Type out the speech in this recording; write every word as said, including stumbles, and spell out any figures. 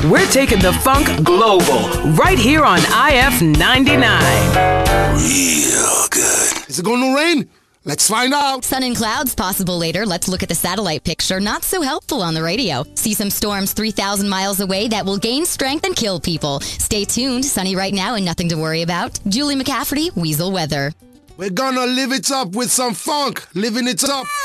We're taking the funk global right here on I F ninety-nine. Real good. Is it going to rain? Let's find out. Sun and clouds possible later. Let's look at the satellite picture. Not so helpful on the radio. See some storms three thousand miles away that will gain strength and kill people. Stay tuned. Sunny right now and nothing to worry about. Julie McCafferty, Weasel Weather. We're gonna live it up with some funk. Living it up.